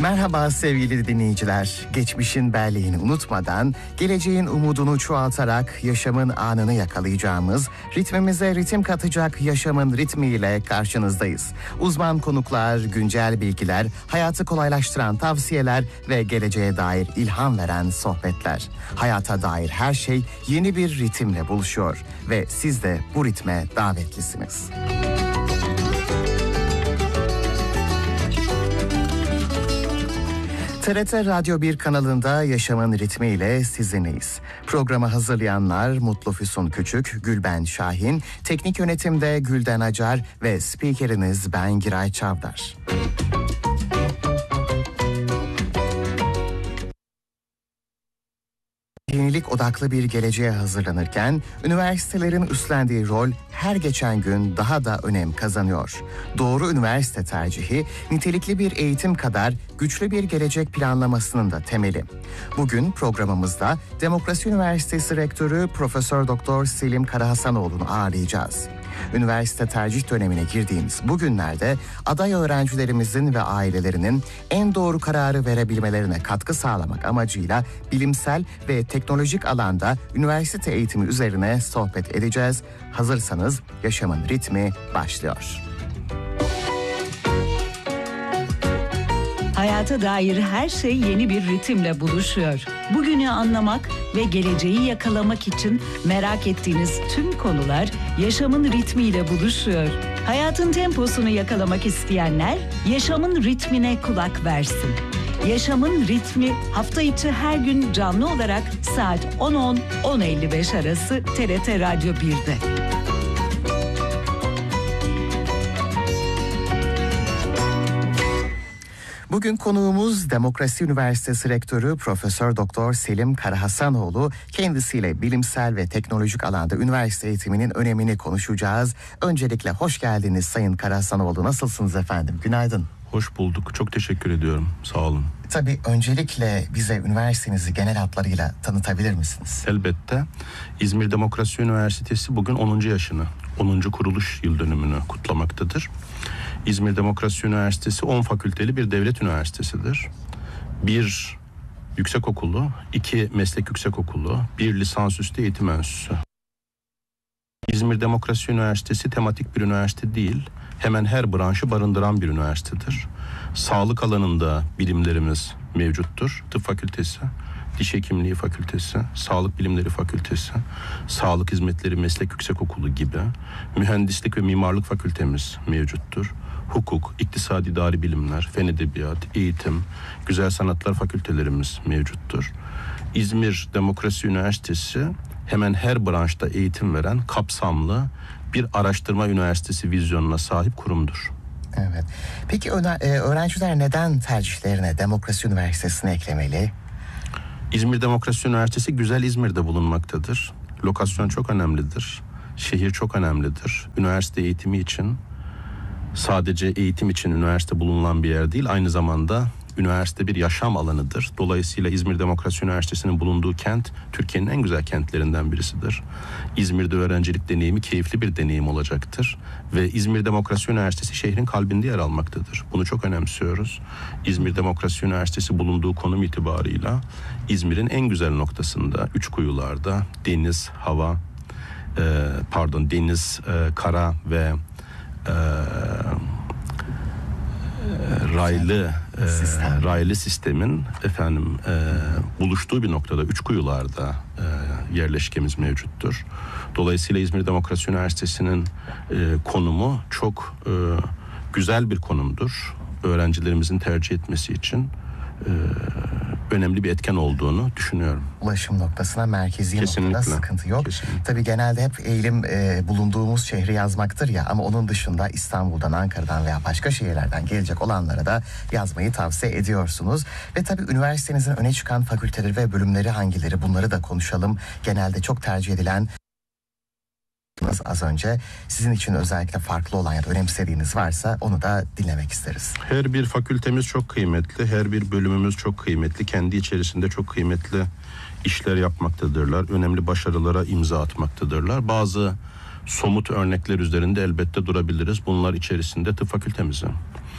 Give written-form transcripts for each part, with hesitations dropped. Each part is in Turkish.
Merhaba sevgili dinleyiciler. Geçmişin belleğini unutmadan, geleceğin umudunu çoğaltarak yaşamın anını yakalayacağımız, ritmimize ritim katacak yaşamın ritmiyle karşınızdayız. Uzman konuklar, güncel bilgiler, hayatı kolaylaştıran tavsiyeler ve geleceğe dair ilham veren sohbetler. Hayata dair her şey yeni bir ritimle buluşuyor ve siz de bu ritme davetlisiniz. TRT Radyo 1 kanalında Yaşamın Ritmi ile sizinleyiz. Programı hazırlayanlar Mutlu Füsun Küçük, Gülben Şahin, teknik yönetimde Gülden Acar ve spikeriniz ben Giray Çavdar. Yenilik odaklı bir geleceğe hazırlanırken üniversitelerin üstlendiği rol her geçen gün daha da önem kazanıyor. Doğru üniversite tercihi nitelikli bir eğitim kadar güçlü bir gelecek planlamasının da temeli. Bugün programımızda Demokrasi Üniversitesi Rektörü Profesör Doktor Selim Karahasanoğlu'nu ağırlayacağız. Üniversite tercih dönemine girdiğimiz bu günlerde aday öğrencilerimizin ve ailelerinin en doğru kararı verebilmelerine katkı sağlamak amacıyla bilimsel ve teknolojik alanda üniversite eğitimi üzerine sohbet edeceğiz. Hazırsanız Yaşamın Ritmi başlıyor. Hayata dair her şey yeni bir ritimle buluşuyor. Bugünü anlamak ve geleceği yakalamak için merak ettiğiniz tüm konular yaşamın ritmiyle buluşuyor. Hayatın temposunu yakalamak isteyenler yaşamın ritmine kulak versin. Yaşamın ritmi hafta içi her gün canlı olarak saat 10.10-10.55 arası TRT Radyo 1'de. Bugün konuğumuz Demokrasi Üniversitesi Rektörü Profesör Doktor Selim Karahasanoğlu. Kendisiyle bilimsel ve teknolojik alanda üniversite eğitiminin önemini konuşacağız. Öncelikle hoş geldiniz Sayın Karahasanoğlu. Nasılsınız efendim? Günaydın. Hoş bulduk. Çok teşekkür ediyorum. Sağ olun. Tabii öncelikle bize üniversitenizi genel hatlarıyla tanıtabilir misiniz? Elbette. İzmir Demokrasi Üniversitesi bugün 10. yaşını, 10. kuruluş yıl dönümünü kutlamaktadır. İzmir Demokrasi Üniversitesi 10 fakülteli bir devlet üniversitesidir. 1 yüksekokulu, 2 meslek yüksekokulu, 1 lisansüstü eğitim enstitüsü. İzmir Demokrasi Üniversitesi tematik bir üniversite değil, hemen her branşı barındıran bir üniversitedir. Sağlık alanında bilimlerimiz mevcuttur. Tıp fakültesi, diş hekimliği fakültesi, sağlık bilimleri fakültesi, sağlık hizmetleri meslek yüksekokulu gibi mühendislik ve mimarlık fakültemiz mevcuttur. Hukuk, iktisadi idari bilimler, fen edebiyat, eğitim, güzel sanatlar fakültelerimiz mevcuttur. İzmir Demokrasi Üniversitesi hemen her branşta eğitim veren kapsamlı bir araştırma üniversitesi vizyonuna sahip kurumdur. Evet. Peki öğrenciler neden tercihlerine Demokrasi Üniversitesi'ni eklemeli? İzmir Demokrasi Üniversitesi güzel İzmir'de bulunmaktadır. Lokasyon çok önemlidir. Şehir çok önemlidir. Üniversite eğitimi için sadece eğitim için üniversite bulunan bir yer değil, aynı zamanda üniversite bir yaşam alanıdır. Dolayısıyla İzmir Demokrasi Üniversitesi'nin bulunduğu kent Türkiye'nin en güzel kentlerinden birisidir. İzmir'de öğrencilik deneyimi keyifli bir deneyim olacaktır. Ve İzmir Demokrasi Üniversitesi şehrin kalbinde yer almaktadır. Bunu çok önemsiyoruz. İzmir Demokrasi Üniversitesi bulunduğu konum itibarıyla İzmir'in en güzel noktasında, Üçkuyular'da deniz, kara ve raylı sistemin buluştuğu bir noktada Üçkuyular'da yerleşkemiz mevcuttur. Dolayısıyla İzmir Demokrasi Üniversitesi'nin konumu çok güzel bir konumdur. Öğrencilerimizin tercih etmesi için önemli bir etken olduğunu düşünüyorum. Ulaşım noktasına merkezi Kesinlikle. noktada sıkıntı yok. Kesinlikle. Tabii genelde hep eğilim bulunduğumuz şehri yazmaktır ya, ama onun dışında İstanbul'dan, Ankara'dan veya başka şehirlerden gelecek olanlara da yazmayı tavsiye ediyorsunuz. Ve tabii üniversitenizin öne çıkan fakülteleri ve bölümleri hangileri, bunları da konuşalım. Genelde çok tercih edilen az önce, sizin için özellikle farklı olan ya da önemsediğiniz varsa onu da dinlemek isteriz. Her bir fakültemiz çok kıymetli, her bir bölümümüz çok kıymetli. Kendi içerisinde çok kıymetli işler yapmaktadırlar. Önemli başarılara imza atmaktadırlar. Bazı somut örnekler üzerinde elbette durabiliriz. Bunlar içerisinde tıp fakültemizi,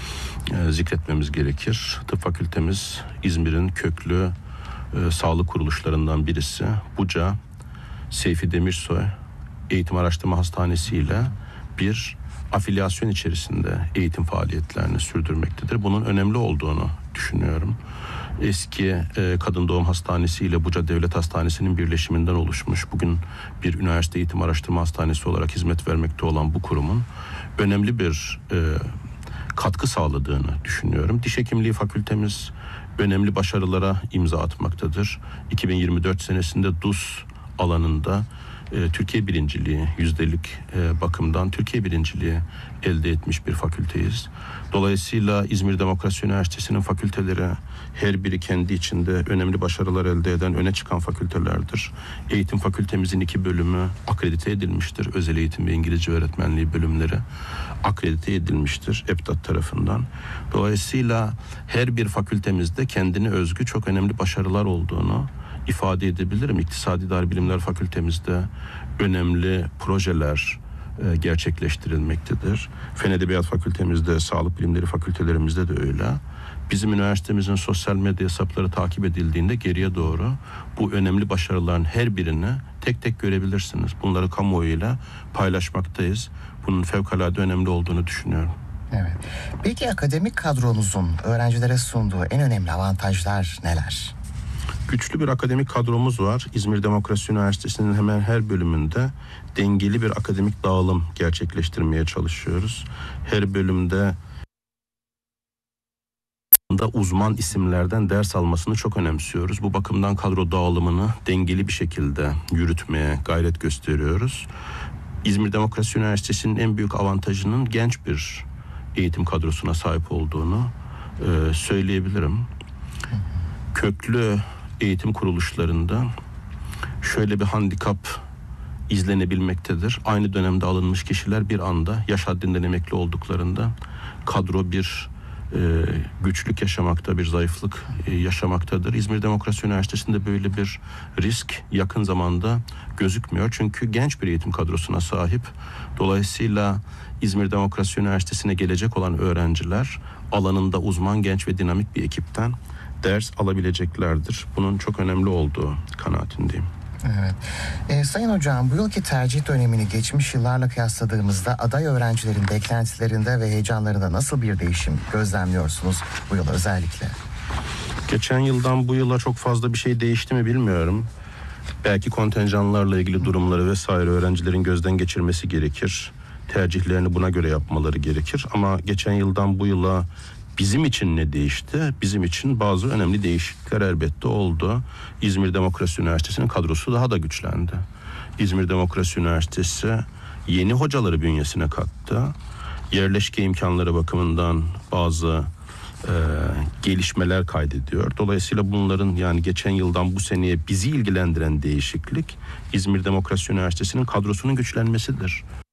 zikretmemiz gerekir. Tıp fakültemiz İzmir'in köklü sağlık kuruluşlarından birisi. Buca, Seyfi Demirsoy Eğitim Araştırma Hastanesi ile bir afilyasyon içerisinde eğitim faaliyetlerini sürdürmektedir. Bunun önemli olduğunu düşünüyorum. Eski Kadın Doğum Hastanesi ile Buca Devlet Hastanesi'nin birleşiminden oluşmuş, bugün bir üniversite eğitim araştırma hastanesi olarak hizmet vermekte olan bu kurumun önemli bir katkı sağladığını düşünüyorum. Diş Hekimliği Fakültemiz önemli başarılara imza atmaktadır. 2024 senesinde DUS alanında Türkiye birinciliği, yüzdelik bakımdan Türkiye birinciliği elde etmiş bir fakülteyiz. Dolayısıyla İzmir Demokrasi Üniversitesi'nin fakülteleri her biri kendi içinde önemli başarılar elde eden, öne çıkan fakültelerdir. Eğitim fakültemizin 2 bölümü akredite edilmiştir. Özel eğitim ve İngilizce öğretmenliği bölümleri akredite edilmiştir EBDAD tarafından. Dolayısıyla her bir fakültemizde kendine özgü çok önemli başarılar olduğunu ifade edebilirim. İktisadi İdari Bilimler Fakültemizde önemli projeler gerçekleştirilmektedir. Fen Edebiyat Fakültemizde, Sağlık Bilimleri Fakültelerimizde de öyle. Bizim üniversitemizin sosyal medya hesapları takip edildiğinde geriye doğru bu önemli başarıların her birini tek tek görebilirsiniz. Bunları kamuoyuyla paylaşmaktayız. Bunun fevkalade önemli olduğunu düşünüyorum. Evet. Peki akademik kadronuzun öğrencilere sunduğu en önemli avantajlar neler? Güçlü bir akademik kadromuz var. İzmir Demokrasi Üniversitesi'nin hemen her bölümünde dengeli bir akademik dağılım gerçekleştirmeye çalışıyoruz. Her bölümde uzman isimlerden ders almasını çok önemsiyoruz. Bu bakımdan kadro dağılımını dengeli bir şekilde yürütmeye gayret gösteriyoruz. İzmir Demokrasi Üniversitesi'nin en büyük avantajının genç bir eğitim kadrosuna sahip olduğunu söyleyebilirim. Köklü eğitim kuruluşlarında şöyle bir handikap izlenebilmektedir. Aynı dönemde alınmış kişiler bir anda yaş haddinden emekli olduklarında kadro bir güçlük yaşamakta, bir zayıflık yaşamaktadır. İzmir Demokrasi Üniversitesi'nde böyle bir risk yakın zamanda gözükmüyor. Çünkü genç bir eğitim kadrosuna sahip. Dolayısıyla İzmir Demokrasi Üniversitesi'ne gelecek olan öğrenciler alanında uzman, genç ve dinamik bir ekipten ders alabileceklerdir. Bunun çok önemli olduğu kanaatindeyim. Evet. Sayın Hocam, bu yılki tercih dönemini geçmiş yıllarla kıyasladığımızda aday öğrencilerin beklentilerinde ve heyecanlarında nasıl bir değişim gözlemliyorsunuz bu yıl özellikle? Geçen yıldan bu yıla çok fazla bir şey değişti mi bilmiyorum. Belki kontenjanlarla ilgili durumları vesaire öğrencilerin gözden geçirmesi gerekir. Tercihlerini buna göre yapmaları gerekir. Ama geçen yıldan bu yıla bizim için ne değişti? Bizim için bazı önemli değişiklikler elbette oldu. İzmir Demokrasi Üniversitesi'nin kadrosu daha da güçlendi. İzmir Demokrasi Üniversitesi yeni hocaları bünyesine kattı. Yerleşke imkanları bakımından bazı gelişmeler kaydediyor. Dolayısıyla bunların, yani geçen yıldan bu seneye bizi ilgilendiren değişiklik İzmir Demokrasi Üniversitesi'nin kadrosunun güçlenmesidir.